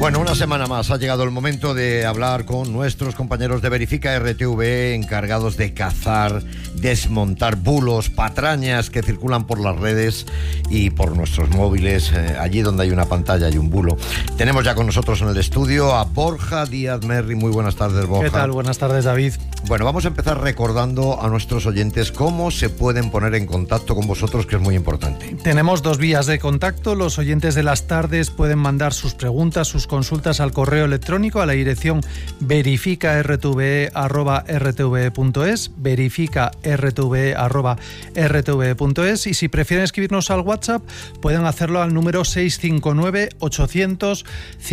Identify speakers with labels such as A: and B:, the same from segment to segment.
A: Bueno, una semana más ha llegado el momento de hablar con nuestros compañeros de Verifica RTV, encargados de cazar, desmontar bulos, patrañas que circulan por las redes y por nuestros móviles. Allí donde hay una pantalla hay un bulo. Tenemos ya con nosotros en el estudio a Borja Díaz Merri. Muy buenas tardes, Borja.
B: ¿Qué tal? Buenas tardes, David.
A: Bueno, vamos a empezar recordando a nuestros oyentes cómo se pueden poner en contacto con vosotros, que es muy importante.
B: Tenemos dos vías de contacto. Los oyentes de las tardes pueden mandar sus preguntas, sus consultas al correo electrónico a la dirección verificartve@rtve.es, verificartve@rtve.es, y si prefieren escribirnos al WhatsApp pueden hacerlo al número 659 800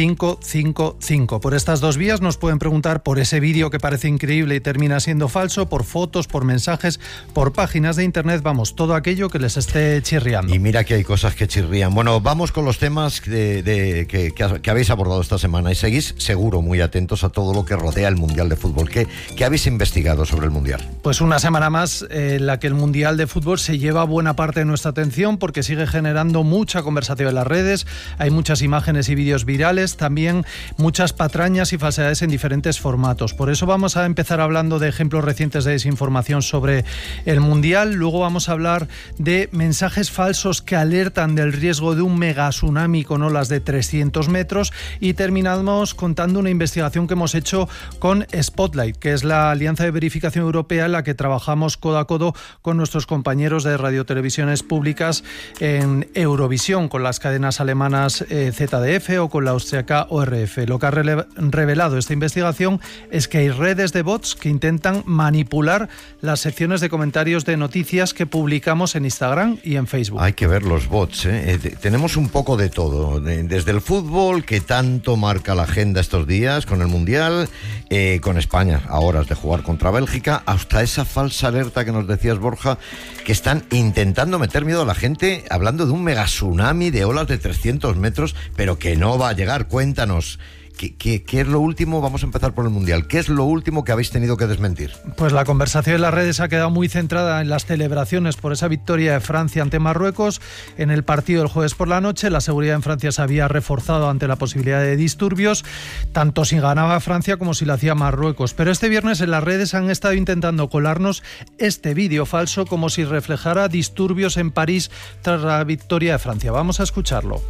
B: 555. Por estas dos vías nos pueden preguntar por ese vídeo que parece increíble y termina siendo falso, por fotos, por mensajes, por páginas de internet, vamos, todo aquello que les esté chirriando.
A: Y mira que hay cosas que chirrían. Bueno, vamos con los temas que habéis abordado esta semana, y seguís seguro muy atentos a todo lo que rodea el Mundial de Fútbol. ¿Qué habéis investigado sobre el Mundial?
B: Pues una semana más en la que el Mundial de Fútbol se lleva buena parte de nuestra atención, porque sigue generando mucha conversación en las redes. Hay muchas imágenes y vídeos virales, también muchas patrañas y falsedades en diferentes formatos. Por eso vamos a empezar hablando de ejemplos recientes de desinformación sobre el Mundial. Luego vamos a hablar de mensajes falsos que alertan del riesgo de un mega tsunami con olas de 300 metros, y terminamos contando una investigación que hemos hecho con Spotlight, que es la alianza de verificación europea en la que trabajamos codo a codo con nuestros compañeros de radiotelevisiones públicas en Eurovisión, con las cadenas alemanas ZDF o con la austriaca ORF. Lo que ha revelado esta investigación es que hay redes de bots que intentan manipular las secciones de comentarios de noticias que publicamos en Instagram y en Facebook.
A: Hay que ver los bots, ¿eh? Tenemos un poco de todo, desde el fútbol, que tanto marca la agenda estos días con el Mundial, con España a horas de jugar contra Bélgica, hasta esa falsa alerta que nos decías, Borja, que están intentando meter miedo a la gente hablando de un mega tsunami de olas de 300 metros, pero que no va a llegar. Cuéntanos. ¿Qué es lo último? Vamos a empezar por el Mundial. ¿Qué es lo último que habéis tenido que desmentir?
B: Pues la conversación en las redes ha quedado muy centrada en las celebraciones por esa victoria de Francia ante Marruecos. En el partido del jueves por la noche, la seguridad en Francia se había reforzado ante la posibilidad de disturbios, tanto si ganaba Francia como si lo hacía Marruecos. Pero este viernes en las redes han estado intentando colarnos este vídeo falso como si reflejara disturbios en París tras la victoria de Francia. Vamos a escucharlo.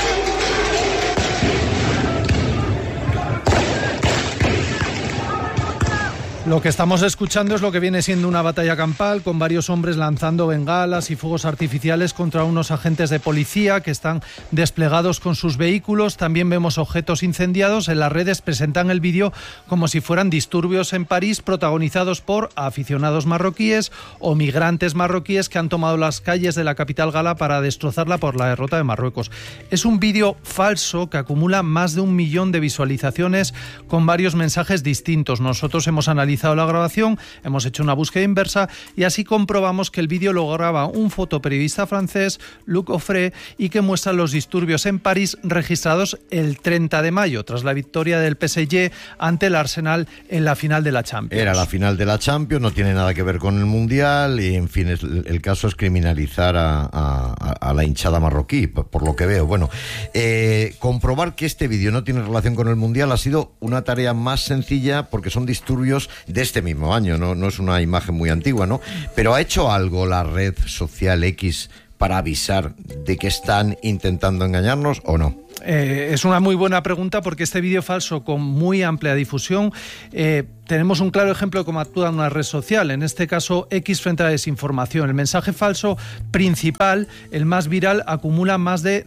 B: Lo que estamos escuchando es lo que viene siendo una batalla campal, con varios hombres lanzando bengalas y fuegos artificiales contra unos agentes de policía que están desplegados con sus vehículos. También vemos objetos incendiados. En las redes presentan el vídeo como si fueran disturbios en París protagonizados por aficionados marroquíes o migrantes marroquíes que han tomado las calles de la capital gala para destrozarla por la derrota de Marruecos. Es un vídeo falso que acumula más de 1 millón de visualizaciones con varios mensajes distintos. Nosotros hemos analizado la grabación, hemos hecho una búsqueda inversa y así comprobamos que el vídeo lo graba un fotoperiodista francés, Luc Offray, y que muestra los disturbios en París registrados el 30 de mayo, tras la victoria del PSG ante el Arsenal en la final de la Champions.
A: Era la final de la Champions, no tiene nada que ver con el Mundial y, en fin, el caso es criminalizar a la hinchada marroquí, por lo que veo. Bueno, comprobar que este vídeo no tiene relación con el Mundial ha sido una tarea más sencilla porque son disturbios de este mismo año, no es una imagen muy antigua, ¿no? Pero ¿ha hecho algo la red social X para avisar de que están intentando engañarnos o no?
B: Es una muy buena pregunta, porque este vídeo falso con muy amplia difusión, tenemos un claro ejemplo de cómo actúa una red social, en este caso X frente a la desinformación. El mensaje falso principal, el más viral, acumula más de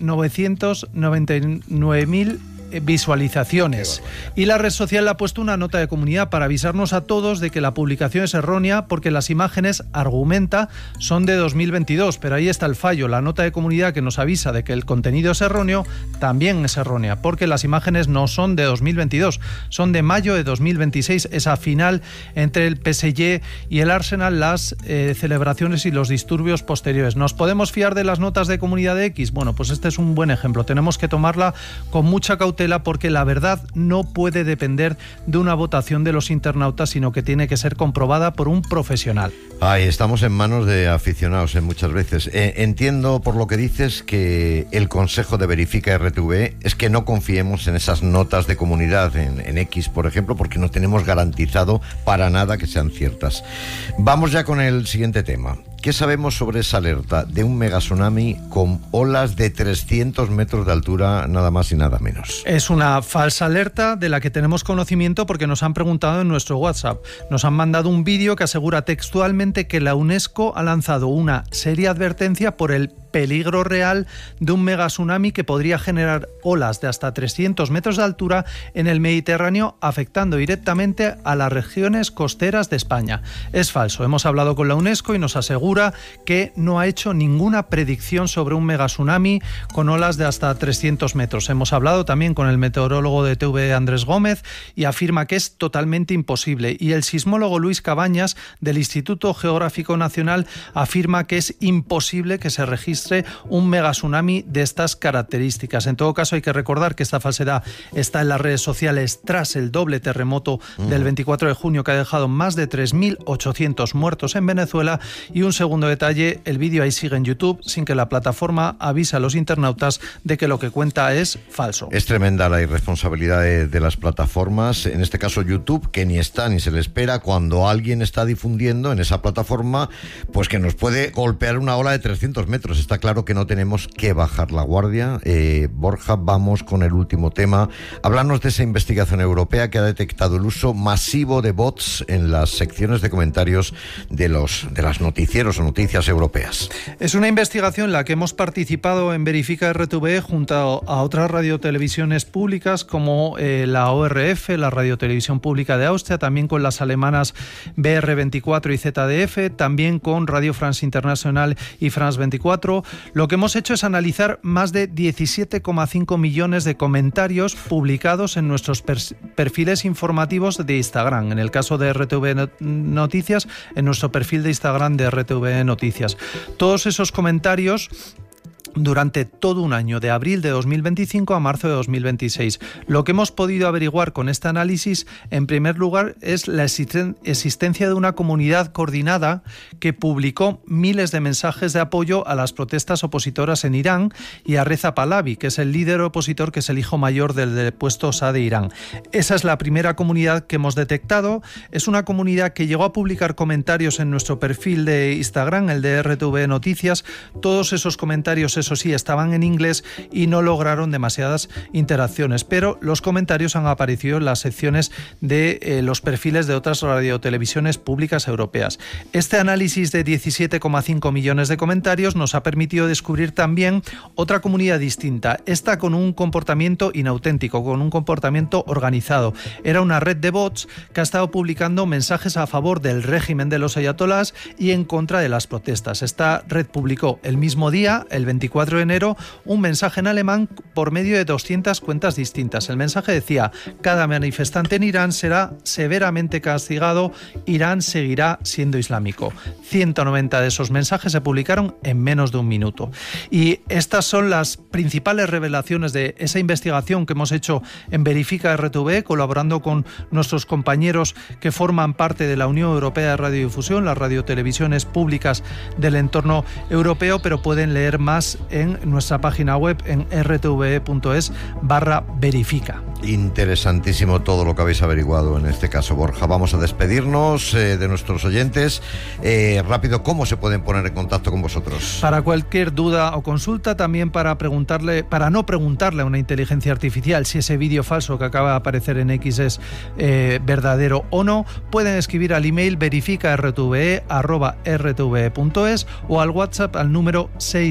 B: 999.000 visualizaciones, y la red social ha puesto una nota de comunidad para avisarnos a todos de que la publicación es errónea, porque las imágenes, argumenta, son de 2022, pero ahí está el fallo. La nota de comunidad que nos avisa de que el contenido es erróneo también es errónea, porque las imágenes no son de 2022, son de mayo de 2026, esa final entre el PSG y el Arsenal, las celebraciones y los disturbios posteriores. ¿Nos podemos fiar de las notas de comunidad de X? Bueno, pues este es un buen ejemplo, tenemos que tomarla con mucha cautela cautela porque la verdad no puede depender de una votación de los internautas, sino que tiene que ser comprobada por un profesional.
A: Ay, estamos en manos de aficionados muchas veces. Entiendo por lo que dices que el consejo de Verifica RTV es que no confiemos en esas notas de comunidad en X, por ejemplo, porque no tenemos garantizado para nada que sean ciertas. Vamos ya con el siguiente tema. ¿Qué sabemos sobre esa alerta de un megatsunami con olas de 300 metros de altura, nada más y nada menos?
B: Es una falsa alerta de la que tenemos conocimiento porque nos han preguntado en nuestro WhatsApp. Nos han mandado un vídeo que asegura textualmente que la UNESCO ha lanzado una seria advertencia por el peligro real de un megatsunami que podría generar olas de hasta 300 metros de altura en el Mediterráneo, afectando directamente a las regiones costeras de España. Es falso. Hemos hablado con la UNESCO y nos asegura que no ha hecho ninguna predicción sobre un megatsunami con olas de hasta 300 metros. Hemos hablado también con el meteorólogo de TV, Andrés Gómez, y afirma que es totalmente imposible. Y el sismólogo Luis Cabañas, del Instituto Geográfico Nacional, afirma que es imposible que se registre un megatsunami de estas características. En todo caso, hay que recordar que esta falsedad está en las redes sociales tras el doble terremoto del 24 de junio que ha dejado más de 3.800 muertos en Venezuela. Y un segundo detalle, el vídeo ahí sigue en YouTube sin que la plataforma avise a los internautas de que lo que cuenta es falso.
A: Es tremenda la irresponsabilidad de las plataformas, en este caso YouTube, que ni está ni se le espera cuando alguien está difundiendo en esa plataforma, pues que nos puede golpear una ola de 300 metros. Está claro que no tenemos que bajar la guardia. Borja, vamos con el último tema. Háblanos de esa investigación europea que ha detectado el uso masivo de bots en las secciones de comentarios de las noticieros o noticias europeas.
B: Es una investigación en la que hemos participado en Verifica RTV junto a otras radiotelevisiones públicas como la ORF, la Radiotelevisión Pública de Austria, también con las alemanas BR24 y ZDF, también con Radio France International y France 24. Lo que hemos hecho es analizar más de 17,5 millones de comentarios publicados en nuestros perfiles informativos de Instagram. En el caso de RTV Noticias, en nuestro perfil de Instagram de RTV Noticias. Todos esos comentarios durante todo un año, de abril de 2025 a marzo de 2026. Lo que hemos podido averiguar con este análisis, en primer lugar, es la existencia de una comunidad coordinada que publicó miles de mensajes de apoyo a las protestas opositoras en Irán y a Reza Pahlavi, que es el líder opositor, que es el hijo mayor del depuesto Shah de Irán. Esa es la primera comunidad que hemos detectado. Es una comunidad que llegó a publicar comentarios en nuestro perfil de Instagram, el de RTV Noticias. Todos esos comentarios, eso sí, estaban en inglés y no lograron demasiadas interacciones, pero los comentarios han aparecido en las secciones de los perfiles de otras radiotelevisiones públicas europeas. Este análisis de 17,5 millones de comentarios nos ha permitido descubrir también otra comunidad distinta, esta con un comportamiento inauténtico, con un comportamiento organizado. Era una red de bots que ha estado publicando mensajes a favor del régimen de los ayatolás y en contra de las protestas. Esta red publicó el mismo día, el 24 de enero, un mensaje en alemán por medio de 200 cuentas distintas. El mensaje decía: cada manifestante en Irán será severamente castigado, Irán seguirá siendo islámico. 190 de esos mensajes se publicaron en menos de un minuto. Y estas son las principales revelaciones de esa investigación que hemos hecho en Verifica RTV, colaborando con nuestros compañeros que forman parte de la Unión Europea de Radiodifusión, las radiotelevisiones públicas del entorno europeo, pero pueden leer más en nuestra página web en rtve.es/verifica.
A: Interesantísimo todo lo que habéis averiguado en este caso, Borja. Vamos a despedirnos de nuestros oyentes. Rápido, ¿cómo se pueden poner en contacto con vosotros?
B: Para cualquier duda o consulta, también para no preguntarle a una inteligencia artificial si ese vídeo falso que acaba de aparecer en X es verdadero o no, pueden escribir al email verificartve@rtve.es o al WhatsApp al número 6